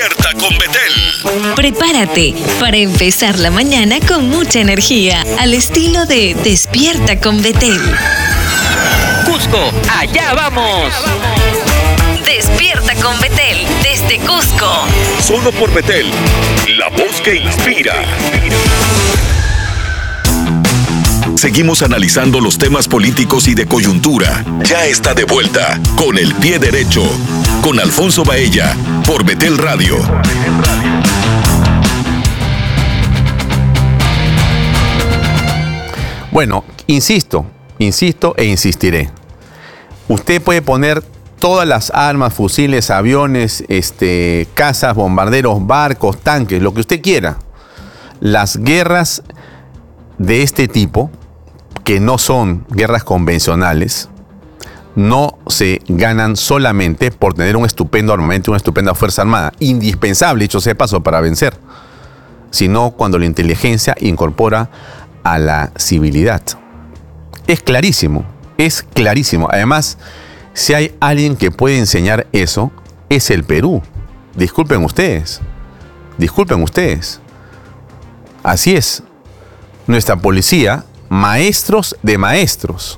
Despierta con Betel. Prepárate para empezar la mañana con mucha energía, al estilo de Despierta con Betel. Cusco, allá vamos. Despierta con Betel, desde Cusco. Solo por Betel, la voz que inspira. Seguimos analizando los temas políticos y de coyuntura. Ya está de vuelta con El Pie Derecho, con Alfonso Baella, por Betel Radio. Bueno, insisto e insistiré. Usted puede poner todas las armas, fusiles, aviones, cazas, bombarderos, barcos, tanques, lo que usted quiera. Las guerras de este tipo, que no son guerras convencionales, no se ganan solamente por tener un estupendo armamento, una estupenda fuerza armada, indispensable, dicho sea de paso, para vencer, sino cuando la inteligencia incorpora a la civilidad. Es clarísimo, es clarísimo. Además, si hay alguien que puede enseñar eso, es el Perú. Disculpen ustedes. Así es. Nuestra policía, maestros de maestros,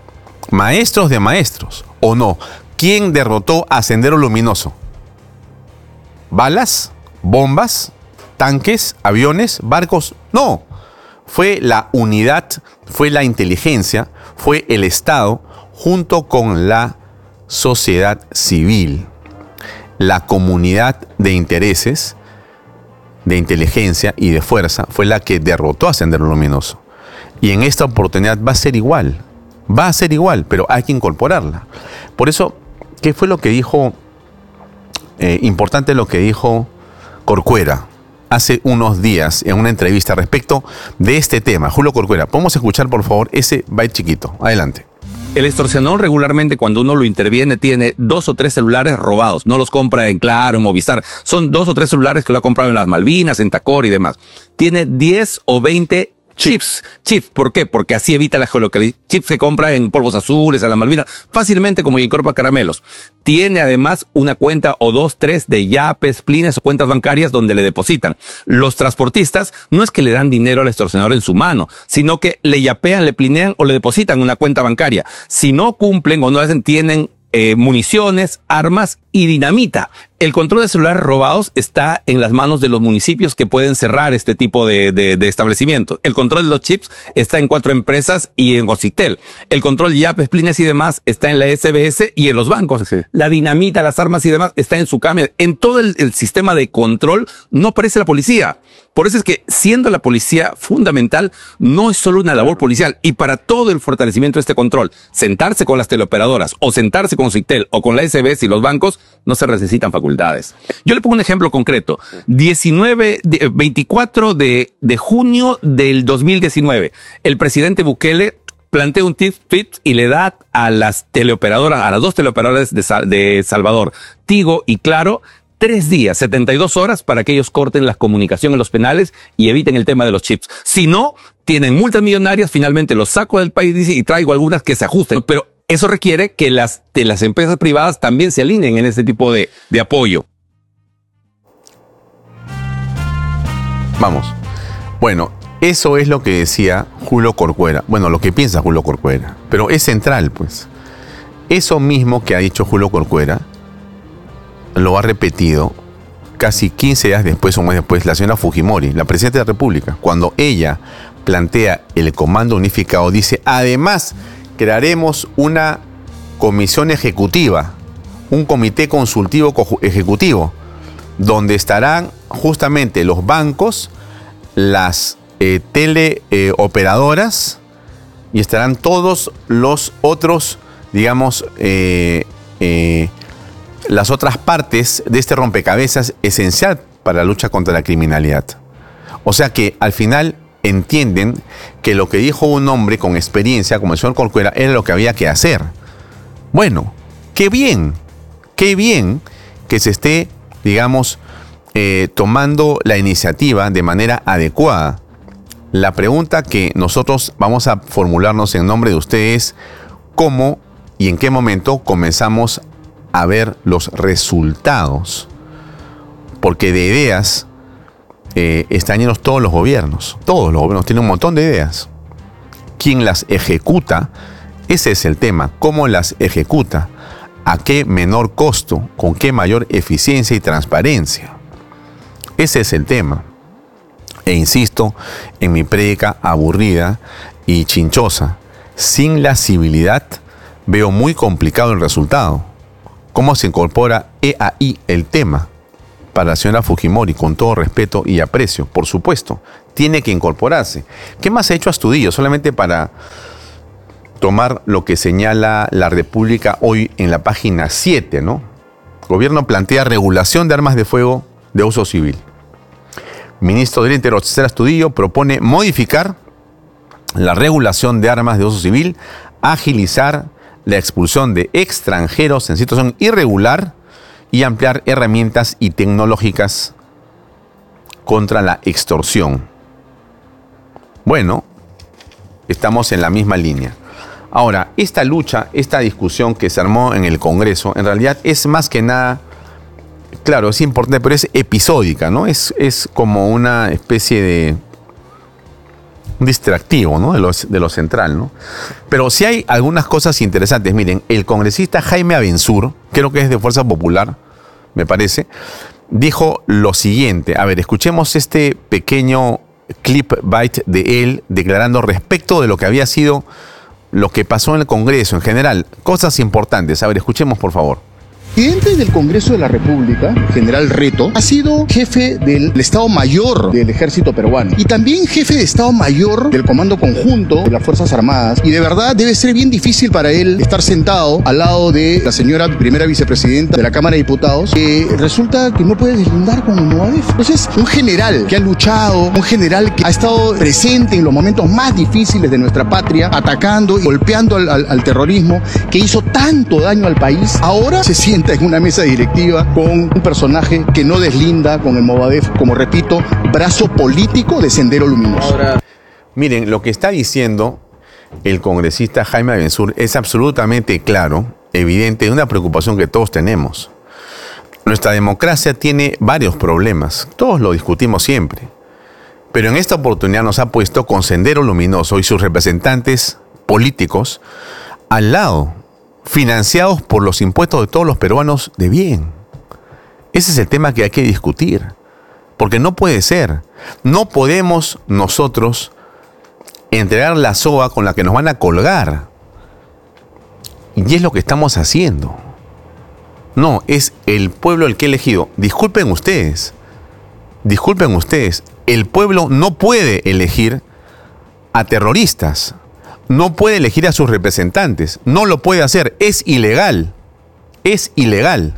¿o no? ¿Quién derrotó a Sendero Luminoso? ¿Balas? ¿Bombas? ¿Tanques? ¿Aviones? ¿Barcos? No. Fue la unidad, fue la inteligencia, fue el Estado, junto con la sociedad civil, la comunidad de intereses, de inteligencia y de fuerza, fue la que derrotó a Sendero Luminoso. Y en esta oportunidad va a ser igual, pero hay que incorporarla. Por eso, ¿qué fue lo que dijo? Importante lo que dijo Corcuera hace unos días en una entrevista respecto de este tema. Julio Corcuera, ¿podemos escuchar, por favor, ese byte chiquito? Adelante. El extorsionador regularmente, cuando uno lo interviene, tiene 2 o 3 celulares robados. No los compra en Claro, en Movistar. Son 2 o 3 celulares que lo ha comprado en las Malvinas, en Tacor y demás. Tiene 10 o 20 chips. ¿Por qué? Porque así evita la geolocalización. Chips que compra en Polvos Azules, a las Malvinas, fácilmente como incorpora caramelos. Tiene además una cuenta o 2, 3 de yapes, plines o cuentas bancarias donde le depositan. Los transportistas no es que le dan dinero al extorsionador en su mano, sino que le yapean, le plinean o le depositan una cuenta bancaria. Si no cumplen o no hacen, tienen municiones, armas y dinamita. El control de celulares robados está en las manos de los municipios que pueden cerrar este tipo de establecimientos. El control de los chips está en 4 empresas y en Ocitel. El control de yapes, plines y demás está en la SBS y en los bancos. Sí. La dinamita, las armas y demás está en su cámara. En todo el sistema de control no aparece la policía. Por eso es que, siendo la policía fundamental, no es solo una labor policial. Y para todo el fortalecimiento de este control, sentarse con las teleoperadoras o sentarse con Ocitel o con la SBS y los bancos, no se necesitan facultades. Yo le pongo un ejemplo concreto. 24 de junio del 2019, el presidente Bukele plantea un tweet y le da a las teleoperadoras, a las 2 teleoperadoras de Salvador, Tigo y Claro, 3 días, 72 horas para que ellos corten la comunicación en los penales y eviten el tema de los chips. Si no, tienen multas millonarias, finalmente los saco del país y traigo algunas que se ajusten. Pero eso requiere que las empresas privadas también se alineen en ese tipo de apoyo. Vamos. Bueno, eso es lo que decía Julio Corcuera. Bueno, lo que piensa Julio Corcuera. Pero es central, pues. Eso mismo que ha dicho Julio Corcuera lo ha repetido casi 15 días después o un mes después la señora Fujimori, la presidenta de la República. Cuando ella plantea el comando unificado, dice: además, crearemos una comisión ejecutiva, un comité consultivo ejecutivo, donde estarán justamente los bancos, las teleoperadoras y estarán todos los otros, digamos, las otras partes de este rompecabezas esencial para la lucha contra la criminalidad. O sea que al final entienden que lo que dijo un hombre con experiencia como el señor Corcuera era lo que había que hacer. Bueno, qué bien que se esté, digamos, tomando la iniciativa de manera adecuada. La pregunta que nosotros vamos a formularnos en nombre de ustedes: ¿cómo y en qué momento comenzamos a ver los resultados? porque de ideas están llenos todos los gobiernos. Todos los gobiernos tienen un montón de ideas. ¿Quién las ejecuta? Ese es el tema. ¿Cómo las ejecuta? ¿A qué menor costo? ¿Con qué mayor eficiencia y transparencia? Ese es el tema. E insisto en mi prédica aburrida y chinchosa. Sin la civilidad veo muy complicado el resultado. ¿Cómo se incorpora ahí el tema? Para la señora Fujimori, con todo respeto y aprecio, por supuesto, tiene que incorporarse. ¿Qué más ha hecho Astudillo? Solamente para tomar lo que señala La República hoy en la página 7, ¿no? Gobierno plantea regulación de armas de fuego de uso civil. Ministro del Interior, César Astudillo, propone modificar la regulación de armas de uso civil, agilizar la expulsión de extranjeros en situación irregular y ampliar herramientas y tecnológicas contra la extorsión. Bueno, estamos en la misma línea. Ahora, esta lucha, esta discusión que se armó en el Congreso, en realidad es más que nada, claro, es importante, pero es episódica, ¿no? Es como una especie de un distractivo, ¿no? de lo central, ¿no? Pero sí hay algunas cosas interesantes. Miren, el congresista Jaime Abensur, creo que es de Fuerza Popular, me parece, dijo lo siguiente. A ver, escuchemos este pequeño clip bite de él declarando respecto de lo que había sido lo que pasó en el Congreso en general. Cosas importantes. A ver, escuchemos por favor. El presidente del Congreso de la República, general Reto, ha sido jefe del Estado Mayor del Ejército Peruano y también jefe de Estado Mayor del Comando Conjunto de las Fuerzas Armadas, y de verdad debe ser bien difícil para él estar sentado al lado de la señora primera vicepresidenta de la Cámara de Diputados, que resulta que no puede deslindar con el Movadef. Entonces, un general que ha luchado, un general que ha estado presente en los momentos más difíciles de nuestra patria, atacando y golpeando al terrorismo, que hizo tanto daño al país, ahora se siente en una mesa directiva con un personaje que no deslinda con el Movadef, como repito, brazo político de Sendero Luminoso. Miren, lo que está diciendo el congresista Jaime Abensur es absolutamente claro, evidente, una preocupación que todos tenemos. Nuestra democracia tiene varios problemas, todos lo discutimos siempre, pero en esta oportunidad nos ha puesto con Sendero Luminoso y sus representantes políticos al lado, financiados por los impuestos de todos los peruanos de bien. Ese es el tema que hay que discutir, porque no puede ser. No podemos nosotros entregar la soga con la que nos van a colgar. Y es lo que estamos haciendo. No, es el pueblo el que ha elegido. Disculpen ustedes, el pueblo no puede elegir a terroristas. No puede elegir a sus representantes. No lo puede hacer. Es ilegal. Es ilegal.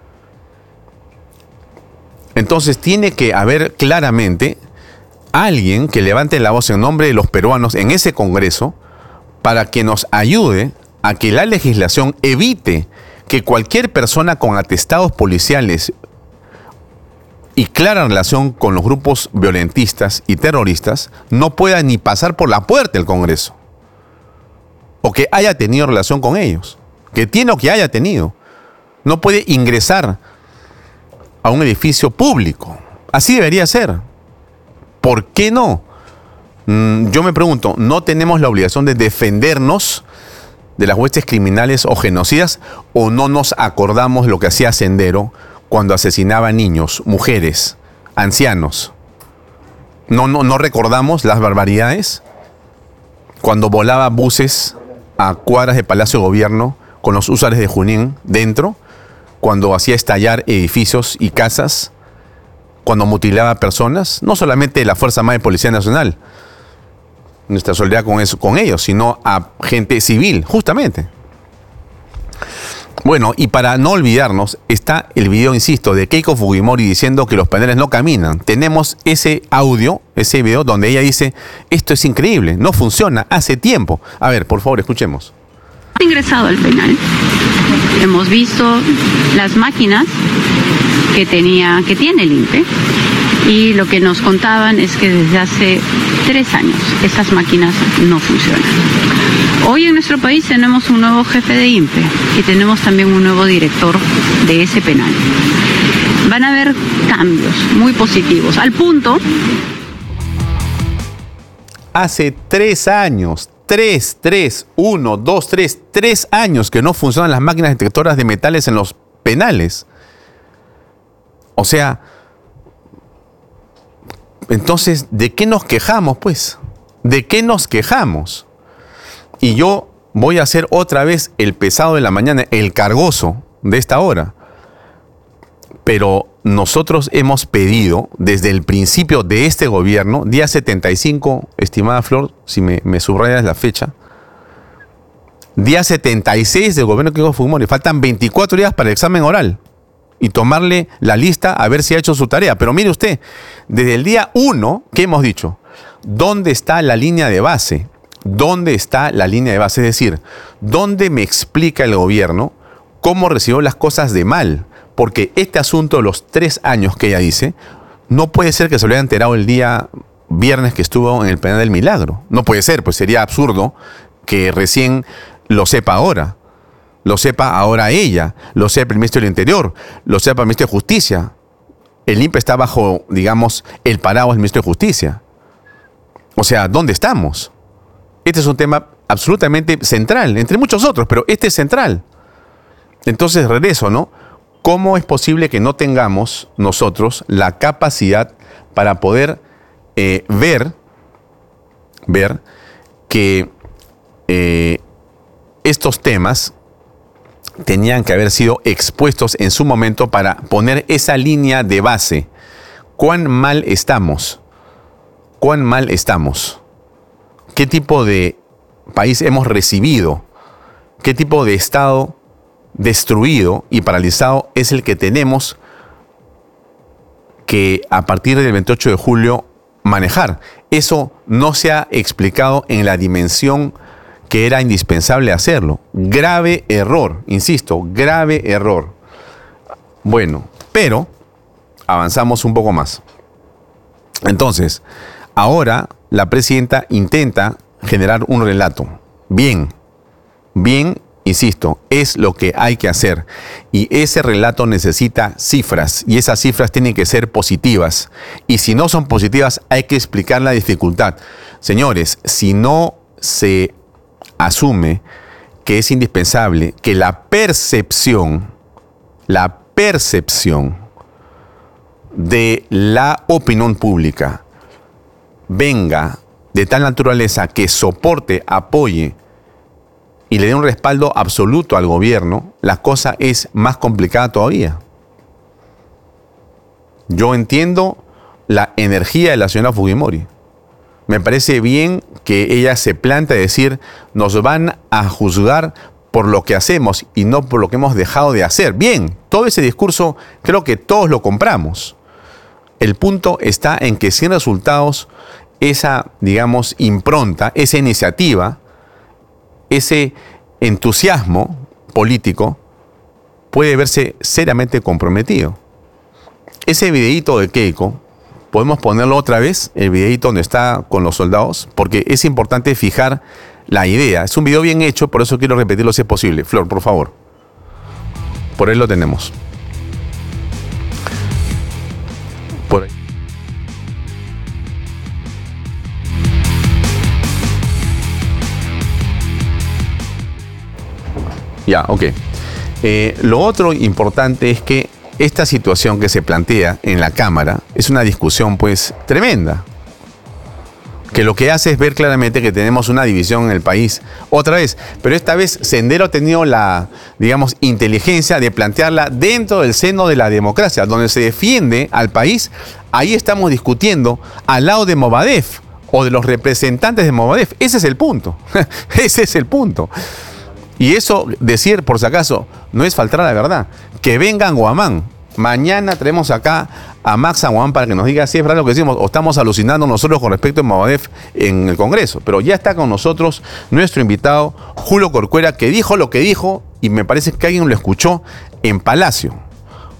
Entonces tiene que haber claramente alguien que levante la voz en nombre de los peruanos en ese Congreso para que nos ayude a que la legislación evite que cualquier persona con atestados policiales y clara relación con los grupos violentistas y terroristas no pueda ni pasar por la puerta del Congreso. O que haya tenido relación con ellos, que tiene o que haya tenido. No puede ingresar a un edificio público. Así debería ser. ¿Por qué no? Yo me pregunto, ¿no tenemos la obligación de defendernos de las huestes criminales o genocidas? ¿O no nos acordamos lo que hacía Sendero cuando asesinaba niños, mujeres, ancianos? ¿No recordamos las barbaridades? Cuando volaba buses a cuadras de Palacio de Gobierno con los húsares de Junín dentro, cuando hacía estallar edificios y casas, cuando mutilaba personas, no solamente la Fuerza Armada de Policía Nacional, nuestra solidaridad con ellos, sino a gente civil, justamente. Bueno, y para no olvidarnos, está el video, insisto, de Keiko Fujimori diciendo que los penales no caminan. Tenemos ese audio, ese video donde ella dice, esto es increíble, no funciona, hace tiempo. A ver, por favor, escuchemos. Ingresado al penal. Hemos visto las máquinas que tiene el INPE Y lo que nos contaban es que desde hace 3 años esas máquinas no funcionan. Hoy en nuestro país tenemos un nuevo jefe de INPE y tenemos también un nuevo director de ese penal. Van a haber cambios muy positivos, al punto... Hace 3 años, 3 años que no funcionan las máquinas detectoras de metales en los penales. O sea, entonces, ¿de qué nos quejamos, pues? ¿De qué nos quejamos? Y yo voy a hacer otra vez el pesado de la mañana, el cargoso de esta hora. Pero nosotros hemos pedido desde el principio de este gobierno, día 75, estimada Flor, si me subrayas la fecha, día 76 del gobierno de Keiko Fujimori, faltan 24 días para el examen oral y tomarle la lista a ver si ha hecho su tarea. Pero mire usted, desde el día 1, ¿qué hemos dicho? ¿Dónde está la línea de base? ¿Dónde está la línea de base? Es decir, ¿dónde me explica el gobierno cómo recibió las cosas de mal? Porque este asunto de los 3 años que ella dice, no puede ser que se lo haya enterado el día viernes que estuvo en el penal del Milagro. No puede ser, pues sería absurdo que recién lo sepa ahora. Lo sepa ahora ella, lo sepa el ministro del Interior, lo sepa el ministro de Justicia. El INPE está bajo, digamos, el paraguas del ministro de Justicia. O sea, ¿dónde estamos? Este es un tema absolutamente central, entre muchos otros, pero este es central. Entonces, regreso, ¿no? ¿Cómo es posible que no tengamos nosotros la capacidad para poder ver que estos temas tenían que haber sido expuestos en su momento para poner esa línea de base? ¿Cuán mal estamos? ¿Cuán mal estamos? ¿Qué tipo de país hemos recibido? ¿Qué tipo de Estado destruido y paralizado es el que tenemos que a partir del 28 de julio manejar? Eso no se ha explicado en la dimensión que era indispensable hacerlo. Grave error, insisto, grave error. Bueno, pero avanzamos un poco más. Entonces, ahora la presidenta intenta generar un relato. Bien, insisto, es lo que hay que hacer. Y ese relato necesita cifras, y esas cifras tienen que ser positivas. Y si no son positivas, hay que explicar la dificultad. Señores, si no se asume que es indispensable que la percepción de la opinión pública venga de tal naturaleza que soporte, apoye y le dé un respaldo absoluto al gobierno, la cosa es más complicada todavía. Yo entiendo la energía de la señora Fujimori. Me parece bien que ella se plante a decir, nos van a juzgar por lo que hacemos y no por lo que hemos dejado de hacer. Bien, todo ese discurso creo que todos lo compramos. El punto está en que sin resultados, esa, digamos, impronta, esa iniciativa, ese entusiasmo político puede verse seriamente comprometido. Ese videíto de Keiko, podemos ponerlo otra vez, el videíto donde está con los soldados, porque es importante fijar la idea. Es un video bien hecho, por eso quiero repetirlo si es posible. Flor, por favor. Por ahí lo tenemos. Por ahí. Ya, ok. Lo otro importante es que esta situación que se plantea en la Cámara es una discusión, pues, tremenda. Que lo que hace es ver claramente que tenemos una división en el país otra vez. Pero esta vez Sendero ha tenido la, digamos, inteligencia de plantearla dentro del seno de la democracia, donde se defiende al país. Ahí estamos discutiendo al lado de Movadef o de los representantes de Movadef. Ese es el punto. Ese es el punto. Y eso, decir, por si acaso, no es faltar a la verdad. Que vengan Guamán. Mañana traemos acá a Max Guamán para que nos diga si es verdad lo que decimos o estamos alucinando nosotros con respecto a Movadef en el Congreso. Pero ya está con nosotros nuestro invitado, Julio Corcuera, que dijo lo que dijo y me parece que alguien lo escuchó en Palacio.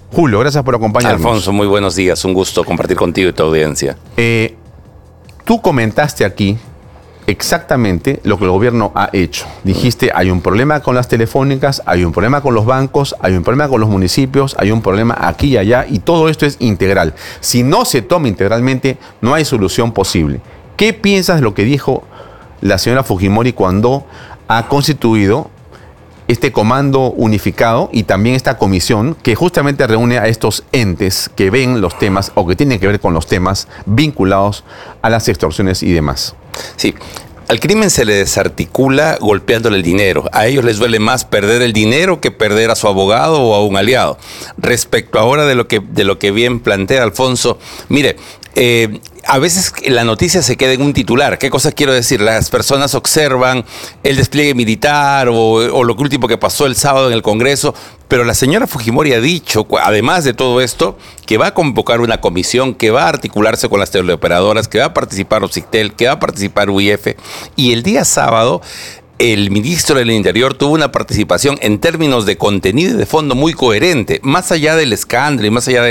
Julio, gracias por acompañarnos. Alfonso, muy buenos días. Un gusto compartir contigo y tu audiencia. Tú comentaste aquí exactamente lo que el gobierno ha hecho. Dijiste, hay un problema con las telefónicas, hay un problema con los bancos, hay un problema con los municipios, hay un problema aquí y allá, y todo esto es integral. Si no se toma integralmente, no hay solución posible. ¿Qué piensas de lo que dijo la señora Fujimori cuando ha constituido este comando unificado y también esta comisión que justamente reúne a estos entes que ven los temas o que tienen que ver con los temas vinculados a las extorsiones y demás? Sí. Al crimen se le desarticula golpeándole el dinero. A ellos les duele más perder el dinero que perder a su abogado o a un aliado. Respecto ahora de lo que bien plantea Alfonso, mire, a veces la noticia se queda en un titular. ¿Qué cosa quiero decir? Las personas observan el despliegue militar o lo último que pasó el sábado en el Congreso, pero la señora Fujimori ha dicho, además de todo esto, que va a convocar una comisión, que va a articularse con las teleoperadoras, que va a participar OCITEL, que va a participar UIF, y el día sábado el ministro del Interior tuvo una participación en términos de contenido y de fondo muy coherente, más allá del escándalo y más allá de